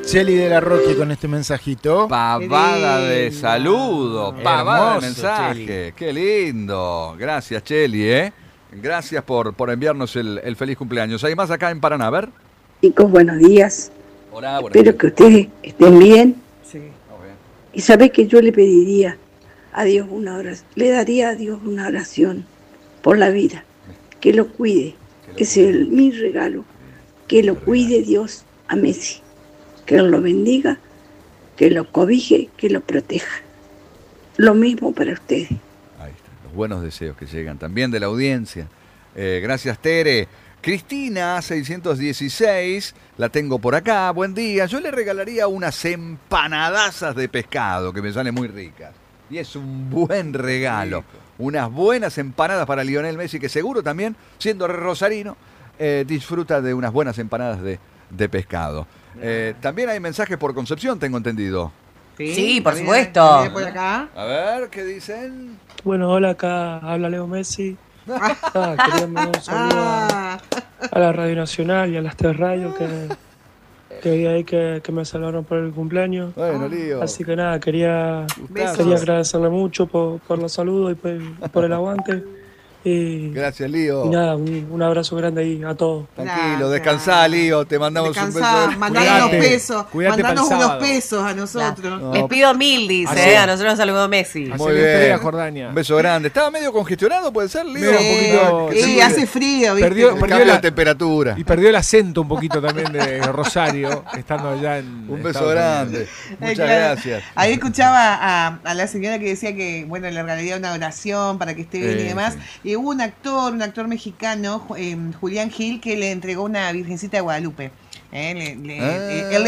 Cheli de la Roque con este mensajito. Pavada de saludo, pavada de Hermoso, mensaje. Cheli. Qué lindo. Gracias, Cheli, Gracias por enviarnos el feliz cumpleaños. ¿Hay más acá en Paraná? A ver. Chicos, buenos días. Hola, buenos Espero días. que ustedes estén bien. Sí. Muy bien. Y sabés que yo le pediría a Dios una oración, le daría a Dios una oración por la vida, que lo cuide. Ese es mi regalo, que lo cuide Dios a Messi, que Él lo bendiga, que lo cobije, que lo proteja. Lo mismo para ustedes. Ahí está, los buenos deseos que llegan también de la audiencia. Gracias, Tere. Cristina, 616, la tengo por acá. Buen día. Yo le regalaría unas empanadazas de pescado que me salen muy ricas. Y es un buen regalo. Unas buenas empanadas para Lionel Messi, que seguro también, siendo rosarino, disfruta de unas buenas empanadas de pescado. También hay mensajes por Concepción, tengo entendido. Sí, por supuesto. Por acá. A ver, ¿qué dicen? Bueno, hola, acá habla Leo Messi. Quería mandar un saludo a la Radio Nacional y a las tres radios que vi ahí que me salvaron por el cumpleaños. Bueno, Lío. Así que nada, quería Besos. agradecerle mucho por los saludos y por el aguante. Y Gracias, Lío. nada, un abrazo grande ahí a todos. Tranquilo, Gracias. descansá, Lío. Te mandamos un Descansá, beso. mandanos unos Cuídate. pesos. Cuídate Mandanos pa'l unos sábado. pesos a nosotros. No. Les pido 1000, dice, Así. a nosotros nos saludó Messi. Muy Hacele bien. entrega a Jordania. Un beso grande. ¿Estaba medio congestionado, puede ser, Lío? Medio un poquito, Sí, sí. hace frío, ¿viste? Perdió El cambio la- de temperatura. Y perdió el acento un poquito también de Rosario, estando allá en Un beso Estados grande. Unidos. Muchas Claro. gracias. Ahí escuchaba a la señora que decía que, bueno, le regalaría una oración para que esté bien y demás. Sí. Y hubo un actor mexicano, Julián Gil, que le entregó una Virgencita de Guadalupe. Él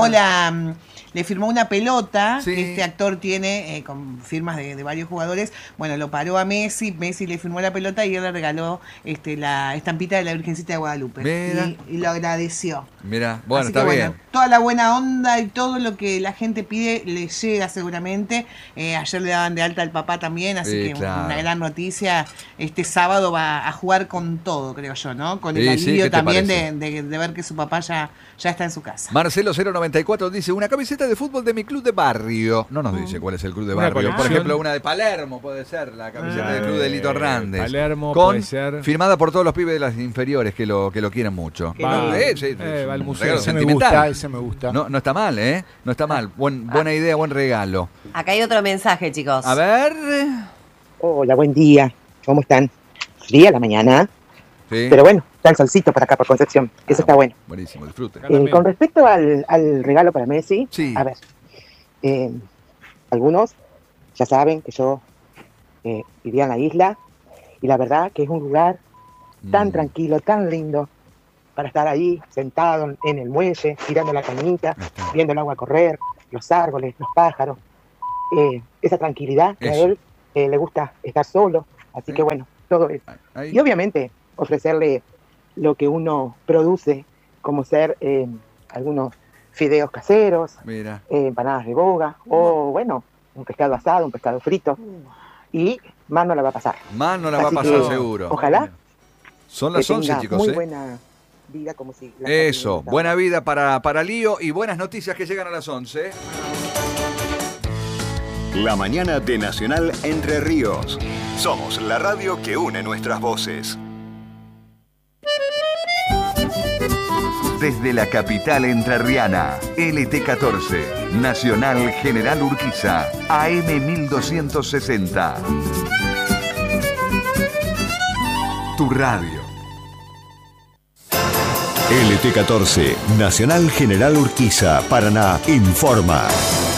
le firmó una pelota Sí. que este actor tiene con firmas de varios jugadores. Bueno, lo paró a Messi le firmó la pelota y él le regaló la estampita de la Virgencita de Guadalupe. Mira. Y lo agradeció. Mira, bueno, Así que, está bien. toda la buena onda y todo lo que la gente pide le llega seguramente. Ayer le daban de alta al papá también, así Sí, que claro. una gran noticia. Este sábado va a jugar con todo, creo yo, ¿no? Con el Sí, sí, alivio ¿qué te también parece? de ver que su papá ya está en su casa. Marcelo 094 dice, una camiseta de fútbol de mi club de barrio. No nos dice cuál es el club de Una barrio. Por colección. ejemplo, una de Palermo puede ser, la camiseta del club de Lito Hernández. Palermo Con, puede ser. firmada por todos los pibes de las inferiores que lo quieren mucho. Va, Sí, va al un museo. regalo Ese me sentimental. gusta, ese me gusta. No está mal, ¿eh? No está mal. Buena idea, buen regalo. Acá hay otro mensaje, chicos. A ver. Hola, buen día. ¿Cómo están? Fría la mañana, Sí. pero bueno, está el solcito por acá, por Concepción. Eso está bueno. Buenísimo, disfrute. Acá también. Con respecto al regalo para Messi, Sí. a ver, algunos ya saben que yo vivía en la isla y la verdad que es un lugar tan tranquilo, tan lindo para estar ahí sentado en el muelle, tirando la cañita, viendo el agua correr, los árboles, los pájaros. Esa tranquilidad que Eso. a él le gusta estar solo. Así que bueno, todo eso. Ahí. Y obviamente ofrecerle lo que uno produce, como ser algunos fideos caseros, Mira. empanadas de boga, o bueno, un pescado asado, un pescado frito. Y más no la va a pasar. Más no la va a Así pasar que, seguro. Ojalá Son que las 11, tenga chicos, muy ¿eh? buena vida como si... la Eso, familia buena vida para Lío y buenas noticias que llegan a las 11. La mañana de Nacional Entre Ríos. Somos la radio que une nuestras voces. Desde la capital entrerriana, LT14, Nacional General Urquiza, AM 1260. Tu radio. LT14, Nacional General Urquiza, Paraná, informa.